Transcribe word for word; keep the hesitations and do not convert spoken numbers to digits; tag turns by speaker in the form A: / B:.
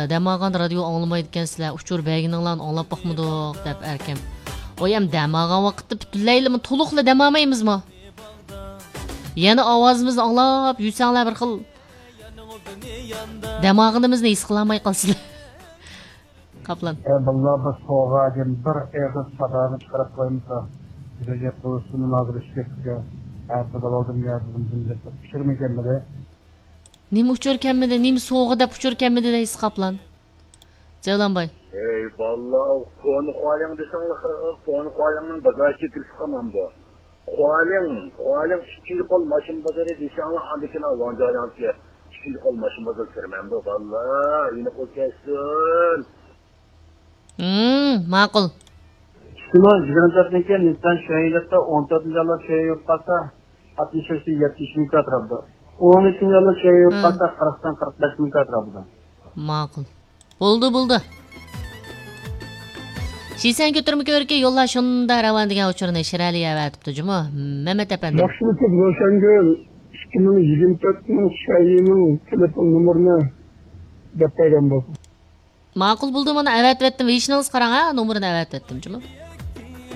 A: damagan radio anglamaydı ekansizlar. Uçur bəgininglarni anglab baxmıdıq deb erkem. Oyam damagan vaqtda butunlaylimi to'liqla damamaymiz-mi? Yana ovozimizni anglab yursanglar bir xil damag'inimizni his qilmay qolsizlar. Kaplan.
B: Vallahi biz soğağın bir evde sadarını çıkarıp koymuşsa Recep Doğusu'nun ağzı işlettikçe hayatta dalaldım yazdım zimzette pişirmeyeceğim de.
A: Nim uçurkenmidi, nim soğuğu da uçurkenmidi deyiz Kaplan. Cevlan Bay.
C: Ey vallahi konu kualyan desen konu kualyanın bazar çekil sıkamam bu. Kualyan, kualyan çiçili kol maşın bazarı desen andikine vancayan ki çiçili kol maşın bazarı sürmem bu vallahi yine kol kessin.
A: Hmm, ma'qul.
B: Şuna yigirma to'rtinchi Nisan shahidlikda o'n to'rtinchi yilda shahid yo'qolsa altmış beş yetmiş ming atrofida. o'n uchinchi yilda shahid yo'qolsa qirqdan qirq besh ming atrofida.
A: Ma'qul. Bo'ldi, bo'ldi. Shiysan ko'tirma ko'rki yo'llar shunda ravon degan uchurni Shiraliya aytibdi, juma. Mehmet efendi.
B: Yaxshiligi Ro'shangul ikki ming yigirma to'rtning shahidining telefon nomerini deb qo'ygan bo'ldim.
A: Ma'qul bo'ldi, mana avat etdim. Vishnangiz qarang, ha, nomerini avat etdim, juma.